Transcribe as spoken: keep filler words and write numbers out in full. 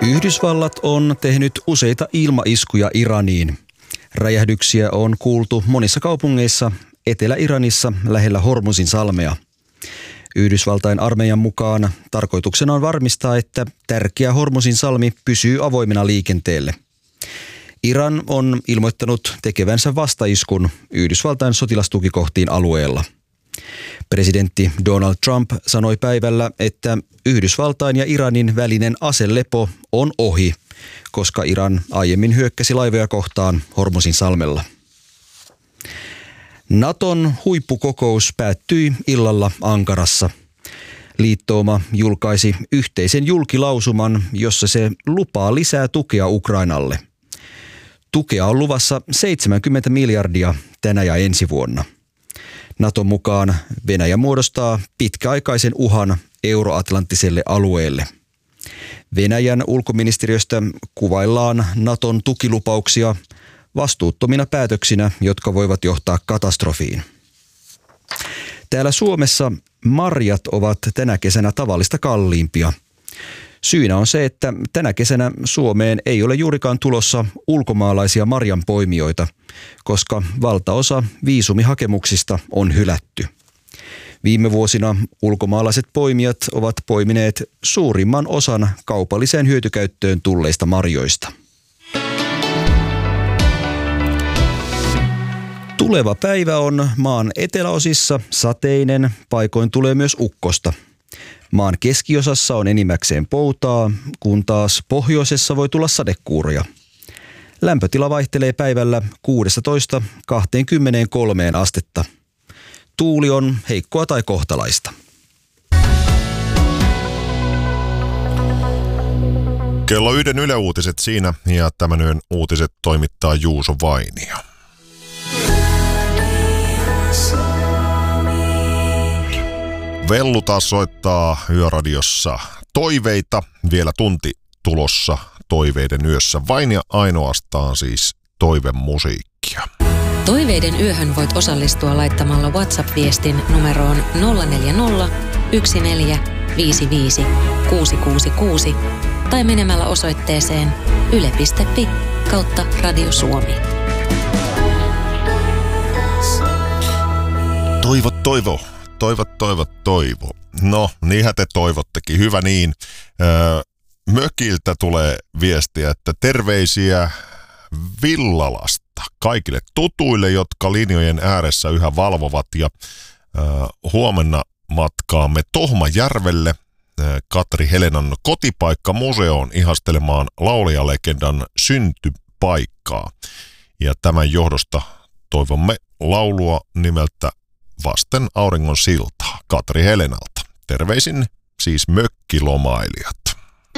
Yhdysvallat on tehnyt useita ilmaiskuja Iraniin. Räjähdyksiä on kuultu monissa kaupungeissa Etelä-Iranissa lähellä Hormuzin salmea. Yhdysvaltain armeijan mukaan tarkoituksena on varmistaa, että tärkeä Hormuzin salmi pysyy avoimena liikenteelle. Iran on ilmoittanut tekevänsä vastaiskun Yhdysvaltain sotilastukikohtiin alueella. Presidentti Donald Trump sanoi päivällä, että Yhdysvaltain ja Iranin välinen aselepo on ohi, koska Iran aiemmin hyökkäsi laivoja kohtaan Hormuzin salmella. Naton huippukokous päättyi illalla Ankarassa. Liittouma julkaisi yhteisen julkilausuman, jossa se lupaa lisää tukea Ukrainalle. Tukea on luvassa seitsemänkymmentä miljardia tänä ja ensi vuonna. Naton mukaan Venäjä muodostaa pitkäaikaisen uhan euroatlanttiselle alueelle. Venäjän ulkoministeriöstä kuvaillaan Naton tukilupauksia vastuuttomina päätöksinä, jotka voivat johtaa katastrofiin. Täällä Suomessa marjat ovat tänä kesänä tavallista kalliimpia. Syynä on se, että tänä kesänä Suomeen ei ole juurikaan tulossa ulkomaalaisia marjanpoimijoita, koska valtaosa viisumihakemuksista on hylätty. Viime vuosina ulkomaalaiset poimijat ovat poimineet suurimman osan kaupalliseen hyötykäyttöön tulleista marjoista. Tuleva päivä on maan eteläosissa sateinen, paikoin tulee myös ukkosta. Maan keskiosassa on enimmäkseen poutaa, kun taas pohjoisessa voi tulla sadekuuroja. Lämpötila vaihtelee päivällä kuusitoista kaksikymmentäkolme astetta. Tuuli on heikkoa tai kohtalaista. Kello yhden Yle Uutiset siinä ja tämän yön uutiset toimittaa Juuso Vainio. Vellu taas soittaa Yöradiossa toiveita. Vielä tunti tulossa toiveiden yössä. Vain ja ainoastaan siis toivemusiikkia. Toiveiden yöhön voit osallistua laittamalla WhatsApp-viestin numeroon nolla neljä nolla, yksi neljä, viisi viisi, kuusi kuusi kuusi tai menemällä osoitteeseen yle piste fi kautta Radio Suomi. Toivo, toivo. Toivot, toivot, toivo. No, niinhän te toivottekin. Hyvä niin. Öö, mökiltä tulee viestiä, että terveisiä Villalasta kaikille tutuille, jotka linjojen ääressä yhä valvovat. Ja öö, huomenna matkaamme Tohmajärvelle öö, Katri Helenan kotipaikka museoon ihastelemaan laulajalegendan syntypaikkaa. Ja tämän johdosta toivomme laulua nimeltä Vasten auringon siltaa Katri Helenalta. Terveisin siis mökkilomailijat.